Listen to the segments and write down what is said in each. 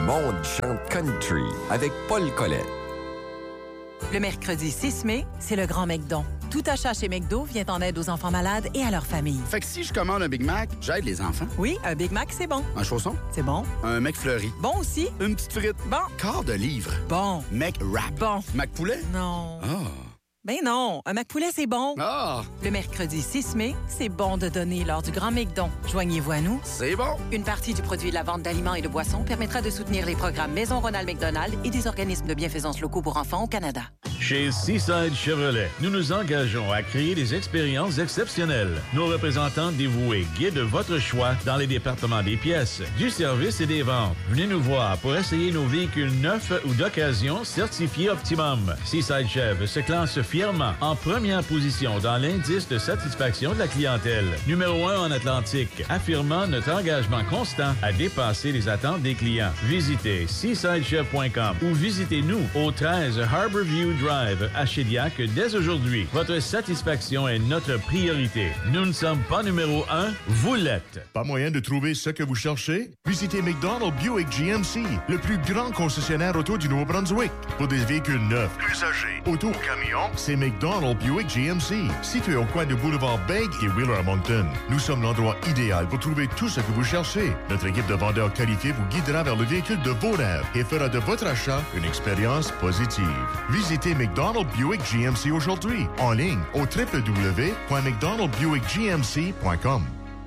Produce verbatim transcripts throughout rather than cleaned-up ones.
monde chante country avec Paul Collet. Le mercredi six mai, c'est le Grand McDon. Tout achat chez McDo vient en aide aux enfants malades et à leurs familles. Fait que si je commande un Big Mac, j'aide les enfants. Oui, un Big Mac, c'est bon. Un chausson? C'est bon. Un McFlurry? Bon aussi. Une petite frite? Bon. Quart de livre? Bon. McWrap? Bon. McPoulet? Non. Ah. Ben non, un McPoulet, c'est bon. Ah. Le mercredi six mai, c'est bon de donner lors du Grand McDon. Joignez-vous à nous. C'est bon. Une partie du produit de la vente d'aliments et de boissons permettra de soutenir les programmes Maison Ronald McDonald et des organismes de bienfaisance locaux pour enfants au Canada. Chez Seaside Chevrolet, nous nous engageons à créer des expériences exceptionnelles. Nos représentants dévoués guident votre choix dans les départements des pièces, du service et des ventes. Venez nous voir pour essayer nos véhicules neufs ou d'occasion certifiés Optimum. Seaside Chev se classe fièrement en première position dans l'indice de satisfaction de la clientèle. Numéro un en Atlantique, affirmant notre engagement constant à dépasser les attentes des clients. Visitez seaside chev point com ou visitez-nous au treize Harborview Drive à Shediac dès aujourd'hui. Votre satisfaction est notre priorité. Nous ne sommes pas numéro un, vous l'êtes. Pas moyen de trouver ce que vous cherchez? Visitez McDonald Buick G M C, le plus grand concessionnaire auto du Nouveau-Brunswick. Pour des véhicules neufs, usagés, auto ou camions, c'est McDonald Buick G M C, situé au coin de Boulevard Beg et Wheeler-Moncton. Nous sommes l'endroit idéal pour trouver tout ce que vous cherchez. Notre équipe de vendeurs qualifiés vous guidera vers le véhicule de vos rêves et fera de votre achat une expérience positive. Visitez McDonald Buick G M C aujourd'hui, en ligne au w w w point mcdonald buick g m c point com.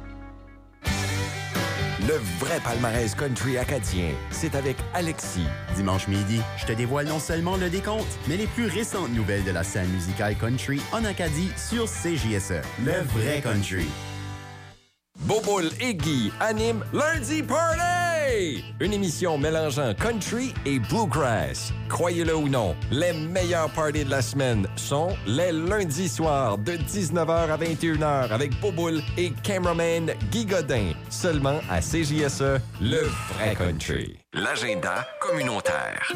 Le vrai palmarès country acadien, c'est avec Alexis. Dimanche midi, je te dévoile non seulement le décompte, mais les plus récentes nouvelles de la scène musicale country en Acadie sur C J S E. Le vrai country. Boboul et Guy animent Lundi Party! Une émission mélangeant country et bluegrass. Croyez-le ou non, les meilleurs parties de la semaine sont les lundis soirs de dix-neuf heures à vingt et une heures avec Boboul et cameraman Guy Godin. Seulement à C J S E, le vrai country. L'agenda communautaire.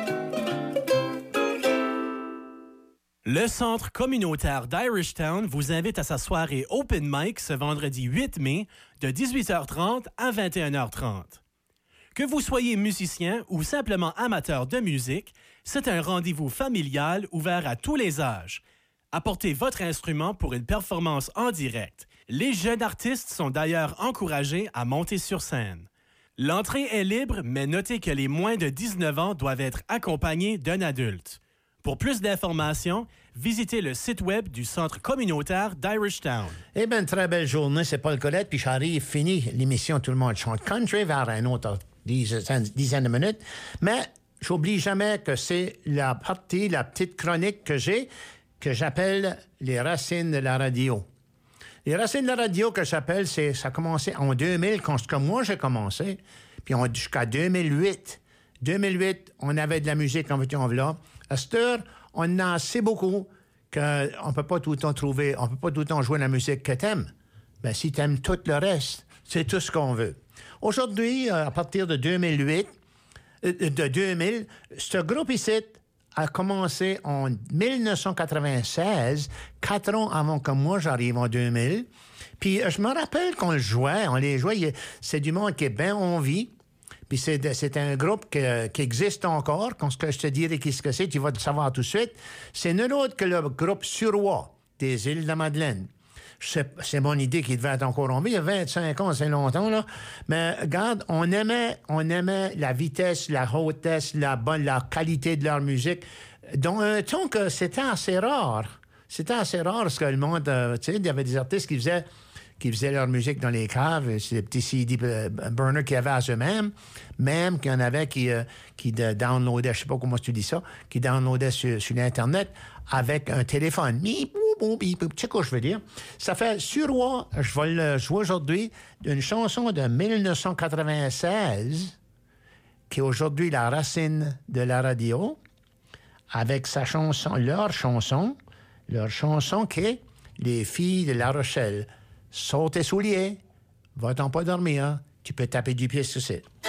Le Centre communautaire d'Irishtown vous invite à sa soirée Open Mic ce vendredi huit mai de dix-huit heures trente à vingt et une heures trente. Que vous soyez musicien ou simplement amateur de musique, c'est un rendez-vous familial ouvert à tous les âges. Apportez votre instrument pour une performance en direct. Les jeunes artistes sont d'ailleurs encouragés à monter sur scène. L'entrée est libre, mais notez que les moins de dix-neuf ans doivent être accompagnés d'un adulte. Pour plus d'informations, visitez le site web du Centre communautaire d'Irishtown. Eh bien, une très belle journée, c'est Paul Colette, puis j'arrive, fini l'émission Tout le monde chante country vers un autre dizaine, dizaine de minutes. Mais j'oublie jamais que c'est la partie, la petite chronique que j'ai, que j'appelle les racines de la radio. Les racines de la radio que j'appelle, c'est, ça a commencé en deux mille, quand, quand moi j'ai commencé, puis on, jusqu'à deux mille huit. deux mille huit, on avait de la musique en voiture en v'là. À cette heure, on en a assez beaucoup qu'on ne peut pas tout le temps trouver, on peut pas tout le temps jouer la musique que t'aimes. Ben, si t'aimes tout le reste, c'est tout ce qu'on veut. Aujourd'hui, à partir de deux mille huit, de deux mille, ce groupe ici a commencé en dix-neuf cent quatre-vingt-seize, quatre ans avant que moi j'arrive en deux mille. Puis je me rappelle qu'on le jouait, on les jouait, c'est du monde qui est bien en vie. Puis c'est, c'est un groupe que, qui existe encore. Quand je te dirai qu'est-ce que c'est, tu vas le savoir tout de suite. C'est nul autre que le groupe Suroît des îles de Madeleine. C'est, c'est mon idée qu'il devait être encore en vie. Il y a vingt-cinq ans, c'est longtemps, là. Mais regarde, on aimait, on aimait la vitesse, la hautesse, la bonne, la qualité de leur musique. Dans un ton que c'était assez rare. C'était assez rare parce que le monde, euh, tu sais, il y avait des artistes qui faisaient qui faisaient leur musique dans les caves, c'est des petits C D burners qu'ils avaient à eux-mêmes, même qu'il y en avait qui, euh, qui downloadaient, je sais pas comment tu dis ça, qui downloadaient sur, sur l'Internet avec un téléphone. Tu sais quoi je veux dire? Ça fait Suroît, je vais le jouer aujourd'hui, d'une chanson de dix-neuf cent quatre-vingt-seize, qui est aujourd'hui la racine de la radio, avec sa chanson, leur chanson, leur chanson qui est Les filles de La Rochelle. Saute tes souliers, va-t'en pas dormir, tu peux taper du pied sur c'est.